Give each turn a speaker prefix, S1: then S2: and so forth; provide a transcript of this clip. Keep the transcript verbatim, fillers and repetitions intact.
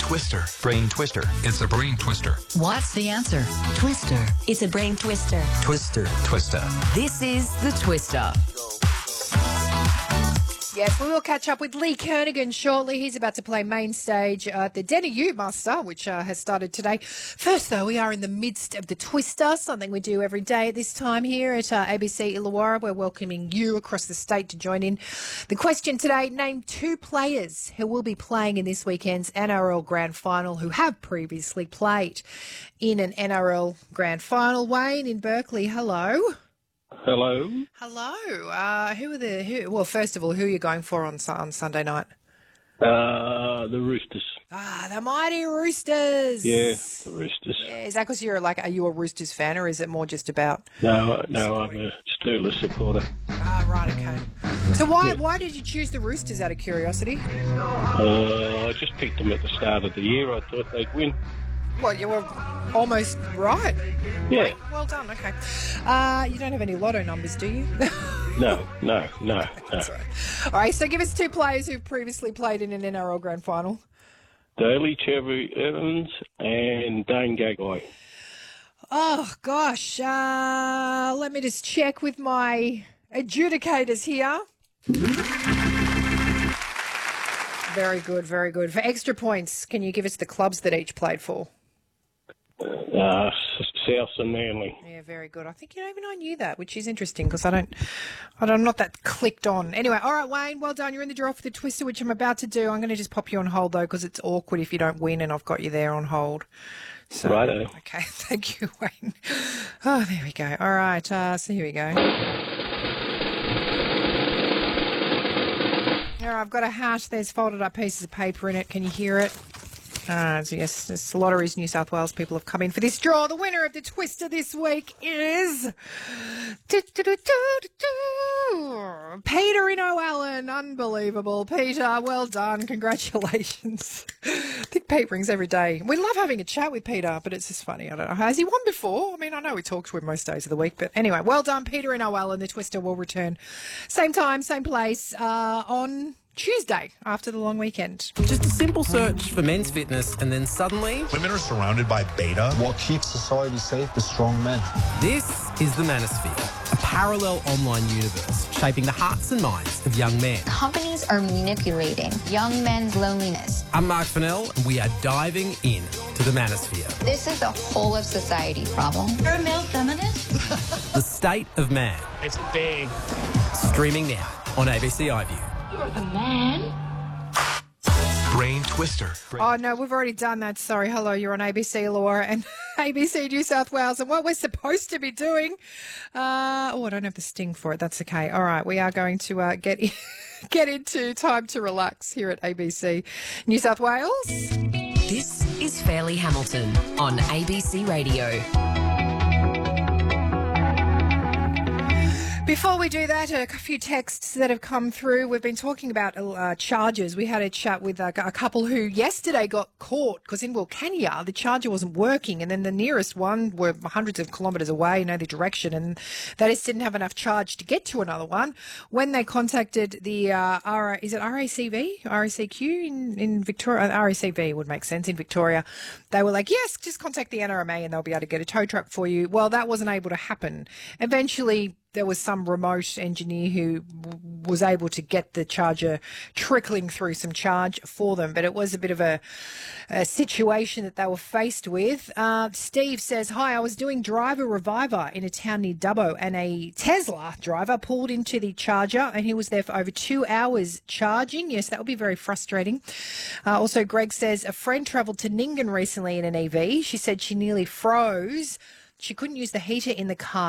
S1: twister. Brain twister. It's a brain twister.
S2: What's the answer?
S3: Twister.
S4: It's a brain twister.
S1: Twister. Twister.
S2: This is the Twister.
S5: Yes, we will catch up with Lee Kernaghan shortly. He's about to play main stage at the Denny U Muster, which uh, has started today. First, though, we are in the midst of the Twister, something we do every day at this time here at uh, A B C Illawarra. We're welcoming you across the state to join in. The question today, name two players who will be playing in this weekend's N R L Grand Final who have previously played in an N R L Grand Final. Wayne in Berkeley, hello.
S6: Hello.
S5: Hello. Uh, who are the? Who, well, first of all, who are you going for on on Sunday night?
S6: Uh, the Roosters.
S5: Ah, the mighty Roosters.
S6: Yeah, the Roosters.
S5: Yeah, is that because you're like, are you a Roosters fan, or is it more just about?
S6: No, no, I'm a Steelers supporter.
S5: Ah, right, okay. So why yeah. why did you choose the Roosters out of curiosity?
S6: Uh, I just picked them at the start of the year. I thought they'd win.
S5: Well, you were almost right.
S6: Yeah.
S5: Right. Well done. Okay. Uh, you don't have any lotto numbers, do you?
S6: no, no, no, no.
S5: That's right. All right. So give us two players who've previously played in an N R L Grand Final.
S6: Daly Cherry Evans and Dane Gagai.
S5: Oh gosh. Uh, let me just check with my adjudicators here. Very good, very good. For extra points, can you give us the clubs that each played for?
S6: Uh, South and Manly.
S5: Yeah, very good. I think you know, even I knew that, which is interesting because I don't, I don't, I'm not that clicked on. Anyway, all right, Wayne, well done. You're in the draw for the Twister, which I'm about to do. I'm going to just pop you on hold though because it's awkward if you don't win, and I've got you there on hold. So,
S6: righto.
S5: Okay, thank you, Wayne. Oh, there we go. All right, uh, so here we go. I've got a hat. There's folded up pieces of paper in it. Can you hear it? Uh, so yes, this Lotteries New South Wales people have come in for this draw. The winner of the Twister this week is Peter in O'Allen. Unbelievable. Peter, well done. Congratulations. I think Pete rings every day. We love having a chat with Peter, but it's just funny. I don't know. Has he won before? I mean, I know we talk to him most days of the week, but anyway, well done, Peter in O'Allen. The Twister will return same time, same place uh, on Tuesday after the long weekend.
S7: Just a simple search for men's fitness and then suddenly
S1: women are surrounded by beta.
S8: What keeps society safe is strong men.
S7: This is the Manosphere, a parallel online universe shaping the hearts and minds of young men.
S9: Companies are manipulating young men's loneliness.
S7: I'm Mark Fennell and we are diving in to the Manosphere.
S9: This is a whole of society problem.
S4: You're a male feminist?
S7: The State of Man.
S6: It's big.
S7: Streaming now on A B C iView.
S4: You're a man.
S1: Brain twister.
S5: Oh, no, we've already done that. Sorry. Hello, you're on A B C Illawarra and A B C New South Wales. And what we're supposed to be doing... Uh, oh, I don't have the sting for it. That's okay. All right, we are going to uh, get, in, get into Time to Relax here at A B C New South Wales.
S2: This is Fairleigh Hamilton on A B C Radio.
S5: Before we do that, a few texts that have come through. We've been talking about uh, chargers. We had a chat with a, a couple who yesterday got caught because in Wilcannia the charger wasn't working, and then the nearest one were hundreds of kilometres away, you know, the direction, and they just didn't have enough charge to get to another one. When they contacted the uh, R, is it R A C V, R A C Q in, in Victoria? R A C V would make sense in Victoria. They were like, yes, just contact the N R M A and they'll be able to get a tow truck for you. Well, that wasn't able to happen. Eventually, there was some remote engineer who w- was able to get the charger trickling through some charge for them, but it was a bit of a, a situation that they were faced with. Uh, Steve says, hi, I was doing driver reviver in a town near Dubbo and a Tesla driver pulled into the charger and he was there for over two hours charging. Yes, that would be very frustrating. Uh, also, Greg says, a friend travelled to Nyngan recently in an E V. She said she nearly froze. She couldn't use the heater in the car.